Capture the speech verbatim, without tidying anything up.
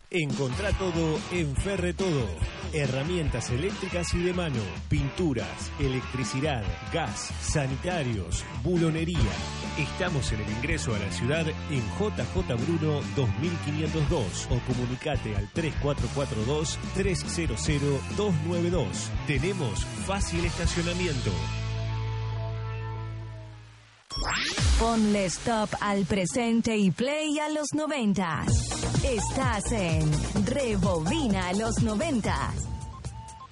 Encontrá todo en Ferretodo. Herramientas eléctricas y de mano, pinturas, electricidad, gas, sanitarios, bulonería. Estamos en el ingreso a la ciudad en J J Bruno dos mil quinientos dos o comunicate al tres cuatro cuatro dos, tres cero cero, dos nueve dos. Tenemos fácil estacionamiento. Ponle stop al presente y play a los noventas. Estás en Rebobina los noventas.